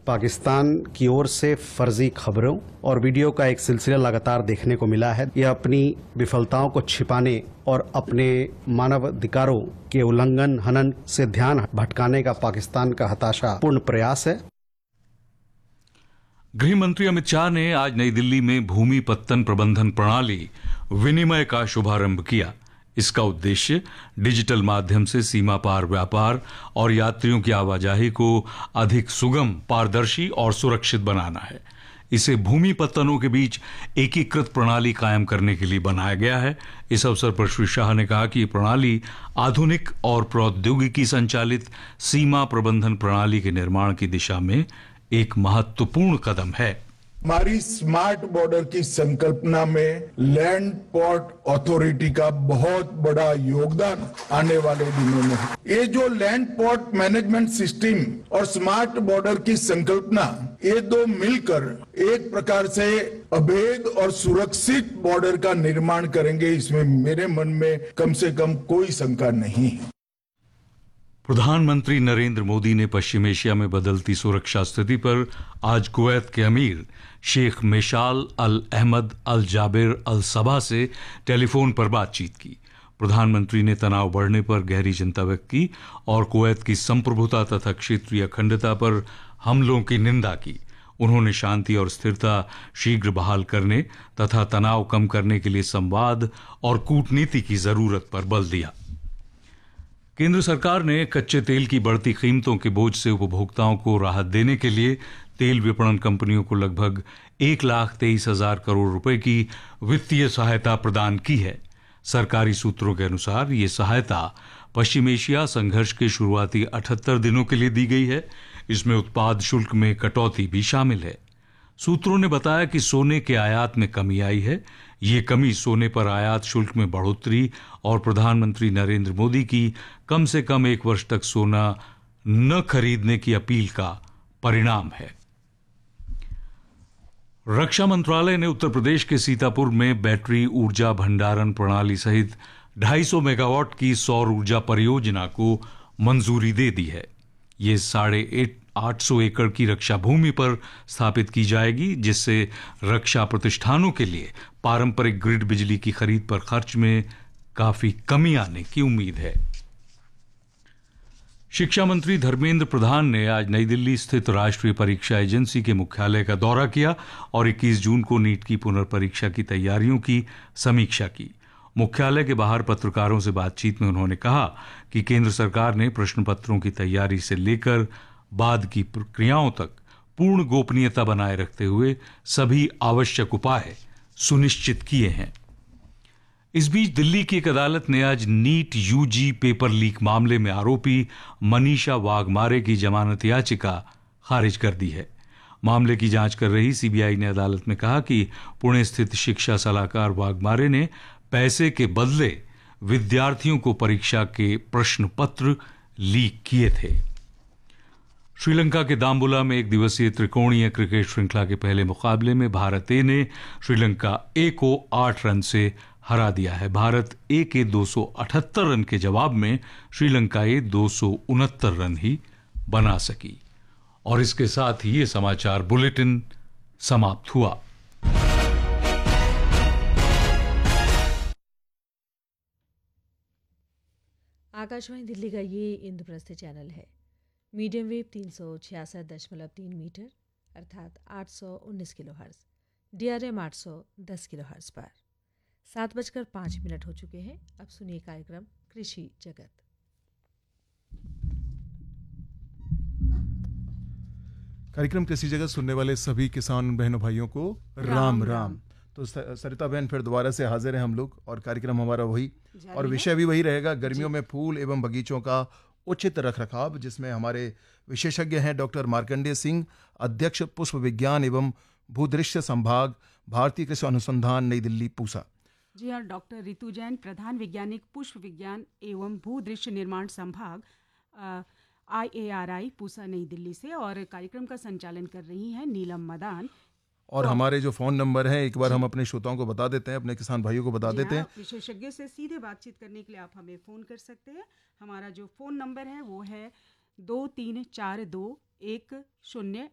पाकिस्तान की ओर से फर्जी खबरों और वीडियो का एक सिलसिला लगातार देखने को मिला है। यह अपनी विफलताओं को छिपाने और अपने मानवाधिकारों के उल्लंघन हनन से ध्यान भटकाने का पाकिस्तान का हताशापूर्ण प्रयास है। गृह मंत्री अमित शाह ने आज नई दिल्ली में भूमि पत्तन प्रबंधन प्रणाली विनिमय का शुभारंभ किया। इसका उद्देश्य डिजिटल माध्यम से सीमा पार व्यापार और यात्रियों की आवाजाही को अधिक सुगम, पारदर्शी और सुरक्षित बनाना है। इसे भूमि पत्तनों के बीच एकीकृत प्रणाली कायम करने के लिए बनाया गया है। इस अवसर पर श्री शाह ने कहा कि ये प्रणाली आधुनिक और प्रौद्योगिकी संचालित सीमा प्रबंधन प्रणाली के निर्माण की दिशा में एक महत्वपूर्ण कदम है। हमारी स्मार्ट बॉर्डर की संकल्पना में लैंड पोर्ट अथॉरिटी का बहुत बड़ा योगदान आने वाले दिनों में है। ये जो लैंड पोर्ट मैनेजमेंट सिस्टम और स्मार्ट बॉर्डर की संकल्पना, ये दो मिलकर एक प्रकार से अभेद और सुरक्षित बॉर्डर का निर्माण करेंगे, इसमें मेरे मन में कम से कम कोई शंका नहीं है। प्रधानमंत्री नरेंद्र मोदी ने पश्चिम एशिया में बदलती सुरक्षा स्थिति पर आज कुवैत के अमीर शेख मेशाल अल अहमद अल जाबिर अल सबा से टेलीफोन पर बातचीत की। प्रधानमंत्री ने तनाव बढ़ने पर गहरी चिंता व्यक्त की और कुवैत की संप्रभुता तथा क्षेत्रीय अखंडता पर हमलों की निंदा की। उन्होंने शांति और स्थिरता शीघ्र बहाल करने तथा तनाव कम करने के लिए संवाद और कूटनीति की जरूरत पर बल दिया। केंद्र सरकार ने कच्चे तेल की बढ़ती कीमतों के बोझ से उपभोक्ताओं को राहत देने के लिए तेल विपणन कंपनियों को लगभग 1,23,000 करोड़ रुपए की वित्तीय सहायता प्रदान की है। सरकारी सूत्रों के अनुसार ये सहायता पश्चिम एशिया संघर्ष के शुरुआती 78 दिनों के लिए दी गई है। इसमें उत्पाद शुल्क में कटौती भी शामिल है। सूत्रों ने बताया कि सोने के आयात में कमी आई है। ये कमी सोने पर आयात शुल्क में बढ़ोतरी और प्रधानमंत्री नरेंद्र मोदी की कम से कम 1 वर्ष तक सोना न खरीदने की अपील का परिणाम है। रक्षा मंत्रालय ने उत्तर प्रदेश के सीतापुर में बैटरी ऊर्जा भंडारण प्रणाली सहित 250 मेगावाट की सौर ऊर्जा परियोजना को मंजूरी दे दी है। ये 850 एकड़ की रक्षा भूमि पर स्थापित की जाएगी, जिससे रक्षा प्रतिष्ठानों के लिए पारंपरिक ग्रिड बिजली की खरीद पर खर्च में काफी कमी आने की उम्मीद है। शिक्षा मंत्री धर्मेंद्र प्रधान ने आज नई दिल्ली स्थित राष्ट्रीय परीक्षा एजेंसी के मुख्यालय का दौरा किया और 21 जून को नीट की पुनर्परीक्षा की तैयारियों की समीक्षा की। मुख्यालय के बाहर पत्रकारों से बातचीत में उन्होंने कहा कि केंद्र सरकार ने प्रश्न पत्रों की तैयारी से लेकर बाद की प्रक्रियाओं तक पूर्ण गोपनीयता बनाए रखते हुए सभी आवश्यक उपाय सुनिश्चित किए हैं। इस बीच दिल्ली की एक अदालत ने आज नीट यूजी पेपर लीक मामले में आरोपी मनीषा वाघमारे की जमानत याचिका खारिज कर दी है। मामले की जांच कर रही सीबीआई ने अदालत में कहा कि पुणे स्थित शिक्षा सलाहकार वाघमारे ने पैसे के बदले विद्यार्थियों को परीक्षा के प्रश्न पत्र लीक किए थे। श्रीलंका के दाम्बुला में एक दिवसीय त्रिकोणीय क्रिकेट श्रृंखला के पहले मुकाबले में भारत ए ने श्रीलंका ए को 8 रन से हरा दिया है। भारत ए के 278 रन के जवाब में श्रीलंका ए 269 रन ही बना सकी। और इसके साथ ही ये समाचार बुलेटिन समाप्त हुआ। आकाशवाणी दिल्ली का ये इंद्रप्रस्थ चैनल है। मीडियम वेव 366.3 मीटर अर्थात 819 किलोहर्ट्ज, DRM 810 किलोहर्ट्ज पर 7:05 हो चुके हैं। अब सुनिए कार्यक्रम कृषि जगत। कार्यक्रम कृषि जगत सुनने वाले सभी किसान बहनों भाइयों को राम राम। तो सरिता बहन फिर दोबारा से हाजिर हैं हम लोग और कार्यक्रम हमारा वही और विषय भी वही रहेगा, गर्मियों में फूल एवं बगीचों का उचित रखरखाव, जिसमें हमारे विशेषज्ञ हैं डॉक्टर मार्कंडेय सिंह, अध्यक्ष पुष्प विज्ञान एवं भूदृश्य संभाग, भारतीय कृषि अनुसंधान, नई दिल्ली, पूसा। जी हाँ, डॉक्टर रितु जैन, प्रधान वैज्ञानिक, पुष्प विज्ञान एवं भूदृश्य निर्माण संभाग, IARI, पूसा, नई दिल्ली से। और कार्यक्रम का संचालन कर रही हैं नीलम मदान। और हमारे जो फोन नंबर हैं एक बार हम अपने श्रोताओं को बता देते हैं, अपने किसान भाइयों को बता देते हैं। विशेषज्ञ से सीधे बातचीत करने के लिए आप हमें फ़ोन कर सकते हैं। हमारा जो फ़ोन नंबर है वो है 234210